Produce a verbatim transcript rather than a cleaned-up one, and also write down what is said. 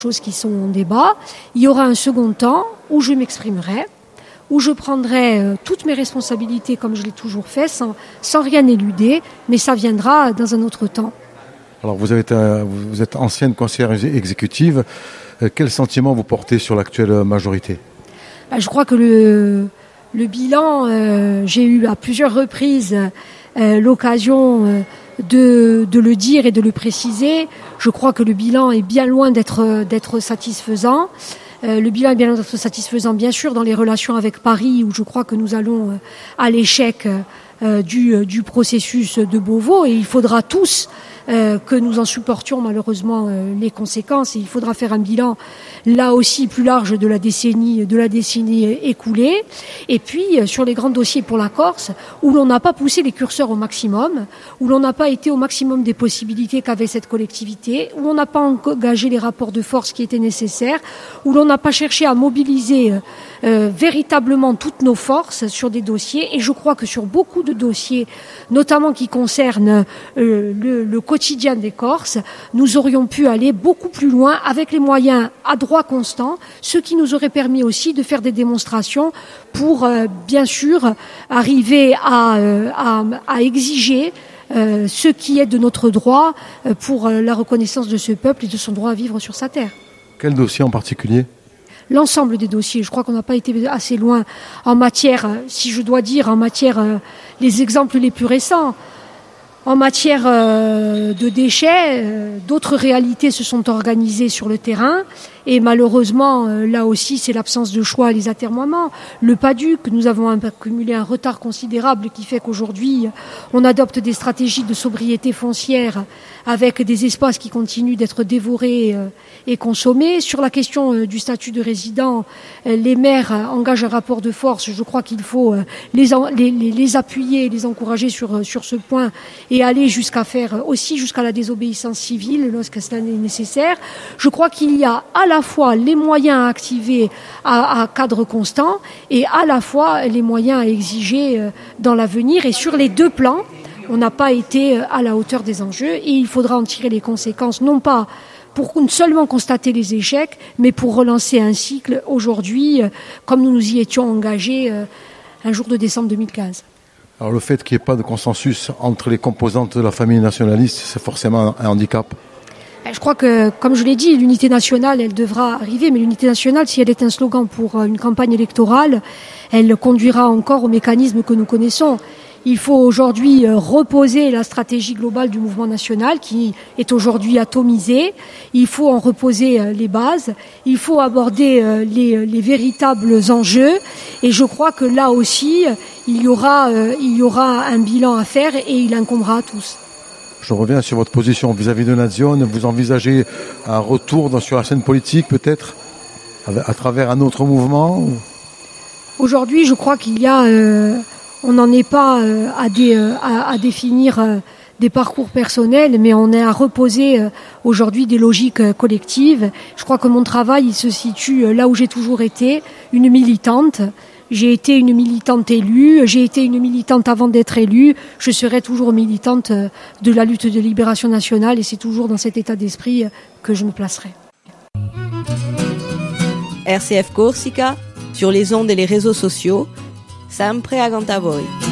choses qui sont en débat. Il y aura un second temps où je m'exprimerai, où je prendrai euh, toutes mes responsabilités comme je l'ai toujours fait, sans, sans rien éluder, mais ça viendra dans un autre temps. Alors vous, avez, euh, vous êtes ancienne conseillère exécutive. Euh, quel sentiment vous portez sur l'actuelle majorité ? Ben, je crois que le, le bilan, euh, j'ai eu à plusieurs reprises euh, l'occasion euh, de, de le dire et de le préciser. Je crois que le bilan est bien loin d'être, d'être satisfaisant. Euh, le bilan est bien loin d'être satisfaisant, bien sûr, dans les relations avec Paris, où je crois que nous allons euh, à l'échec euh, du, du processus de Beauvau, et il faudra tous euh, que nous en supportions malheureusement euh, les conséquences, et il faudra faire un bilan là aussi plus large de la décennie, de la décennie écoulée. Et puis euh, sur les grands dossiers pour la Corse, où l'on n'a pas poussé les curseurs au maximum, où l'on n'a pas été au maximum des possibilités qu'avait cette collectivité, où on n'a pas engagé les rapports de force qui étaient nécessaires, où l'on n'a pas cherché à mobiliser euh, euh, véritablement toutes nos forces sur des dossiers. Et je crois que sur beaucoup de dossiers, notamment qui concernent euh, le, le quotidien des Corses, nous aurions pu aller beaucoup plus loin avec les moyens à droit constant, ce qui nous aurait permis aussi de faire des démonstrations pour, euh, bien sûr, arriver à, euh, à, à exiger euh, ce qui est de notre droit euh, pour euh, la reconnaissance de ce peuple et de son droit à vivre sur sa terre. Quel dossier en particulier ? L'ensemble des dossiers. Je crois qu'on n'a pas été assez loin en matière, si je dois dire, en matière, euh, les exemples les plus récents. En matière euh, de déchets, euh, d'autres réalités se sont organisées sur le terrain. Et malheureusement, euh, là aussi, c'est l'absence de choix et les atermoiements. Le PADUC, nous avons accumulé un retard considérable qui fait qu'aujourd'hui, on adopte des stratégies de sobriété foncière avec des espaces qui continuent d'être dévorés euh, et consommés. Sur la question euh, du statut de résident, euh, les maires euh, engagent un rapport de force. Je crois qu'il faut euh, les, en, les, les, les appuyer, les encourager sur, euh, sur ce point et aller jusqu'à faire aussi jusqu'à la désobéissance civile lorsque cela est nécessaire. Je crois qu'il y a à la fois les moyens à activer à, à cadre constant et à la fois les moyens à exiger euh, dans l'avenir. Et sur les deux plans, on n'a pas été à la hauteur des enjeux et il faudra en tirer les conséquences, non pas pour seulement constater les échecs, mais pour relancer un cycle aujourd'hui, euh, comme nous nous y étions engagés euh, un jour de décembre deux mille quinze. Alors le fait qu'il n'y ait pas de consensus entre les composantes de la famille nationaliste, c'est forcément un handicap. Je crois que, comme je l'ai dit, l'unité nationale, elle devra arriver, mais l'unité nationale, si elle est un slogan pour une campagne électorale, elle conduira encore aux mécanismes que nous connaissons. Il faut aujourd'hui reposer la stratégie globale du mouvement national qui est aujourd'hui atomisée. Il faut en reposer les bases. Il faut aborder les, les véritables enjeux. Et je crois que là aussi, il y aura, il y aura un bilan à faire et il incombera à tous. Je reviens sur votre position vis-à-vis de Nazione. Vous envisagez un retour dans, sur la scène politique peut-être à travers un autre mouvement ? Aujourd'hui, je crois qu'il y a... Euh, on n'en est pas euh, à, des, euh, à, à définir euh, des parcours personnels, mais on est à reposer euh, aujourd'hui des logiques euh, collectives. Je crois que mon travail, il se situe euh, là où j'ai toujours été, une militante. J'ai été une militante élue, j'ai été une militante avant d'être élue, je serai toujours militante euh, de la lutte de libération nationale et c'est toujours dans cet état d'esprit euh, que je me placerai. R C F Corsica, sur les ondes et les réseaux sociaux, sempre a Gantavoy.